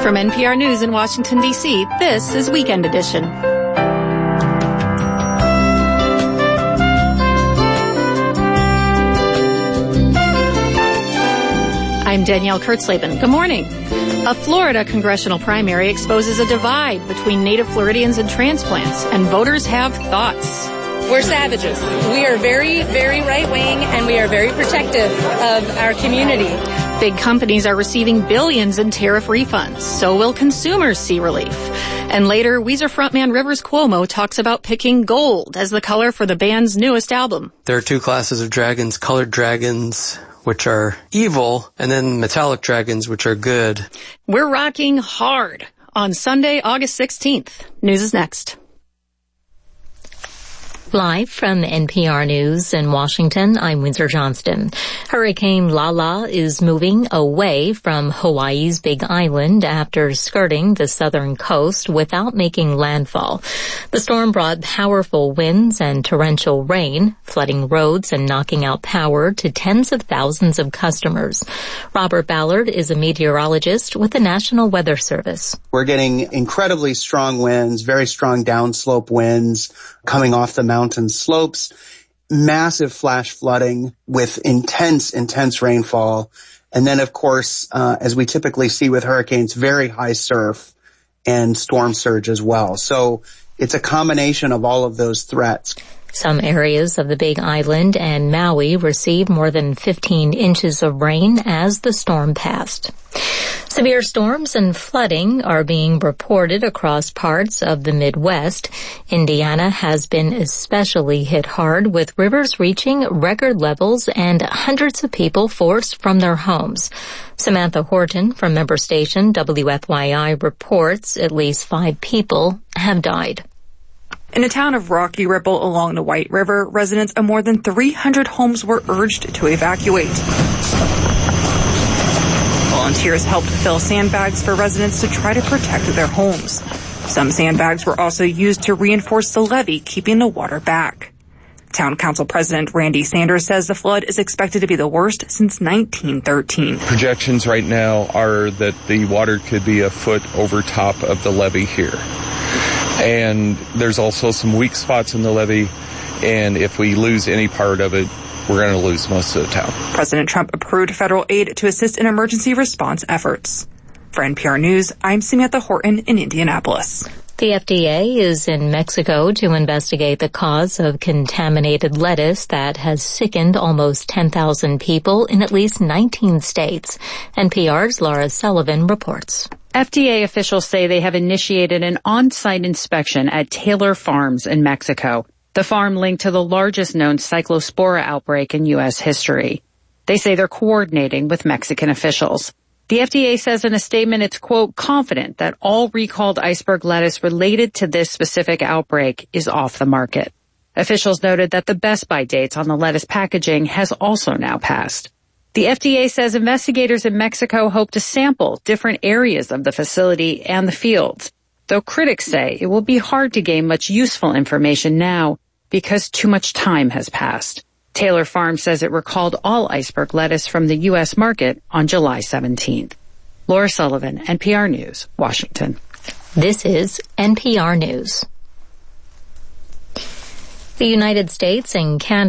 From NPR News in Washington, D.C., this is Weekend Edition. I'm Danielle Kurtzleben. Good morning. A Florida congressional primary exposes a divide between native Floridians and transplants, and voters have thoughts. We're savages. We are very, very right-wing, and we are very protective of our community. Big companies are receiving billions in tariff refunds. So will consumers see relief. And later, Weezer frontman Rivers Cuomo talks about picking gold as the color for the band's newest album. There are two classes of dragons, colored dragons, which are evil, and then metallic dragons, which are good. We're rocking hard on Sunday, August 16th. News is next. Live from NPR News in Washington, I'm Windsor Johnston. Hurricane Lala is moving away from Hawaii's Big Island after skirting the southern coast without making landfall. The storm brought powerful winds and torrential rain, flooding roads and knocking out power to tens of thousands of customers. Robert Ballard is a meteorologist with the National Weather Service. We're getting incredibly strong winds, very strong downslope winds coming off the mountain slopes, massive flash flooding with intense rainfall. And then, of course, as we typically see with hurricanes, very high surf and storm surge as well. So it's a combination of all of those threats. Some areas of the Big Island and Maui received more than 15 inches of rain as the storm passed. Severe storms and flooding are being reported across parts of the Midwest. Indiana has been especially hit hard, with rivers reaching record levels and hundreds of people forced from their homes. Samantha Horton from member station WFYI reports at least 5 people have died. In the town of Rocky Ripple along the White River, residents of more than 300 homes were urged to evacuate. Volunteers helped fill sandbags for residents to try to protect their homes. Some sandbags were also used to reinforce the levee, keeping the water back. Town Council President Randy Sanders says the flood is expected to be the worst since 1913. Projections right now are that the water could be a foot over top of the levee here. And there's also some weak spots in the levee, and if we lose any part of it, we're going to lose most of the town. President Trump approved federal aid to assist in emergency response efforts. For NPR News, I'm Samantha Horton in Indianapolis. The FDA is in Mexico to investigate the cause of contaminated lettuce that has sickened almost 10,000 people in at least 19 states. NPR's Laura Sullivan reports. FDA officials say they have initiated an on-site inspection at Taylor Farms in Mexico, the farm linked to the largest known cyclospora outbreak in U.S. history. They say they're coordinating with Mexican officials. The FDA says in a statement it's, quote, confident that all recalled iceberg lettuce related to this specific outbreak is off the market. Officials noted that the best by dates on the lettuce packaging has also now passed. The FDA says investigators in Mexico hope to sample different areas of the facility and the fields, though critics say it will be hard to gain much useful information now because too much time has passed. Taylor Farms says it recalled all iceberg lettuce from the U.S. market on July 17th. Laura Sullivan, NPR News, Washington. This is NPR News. The United States and Canada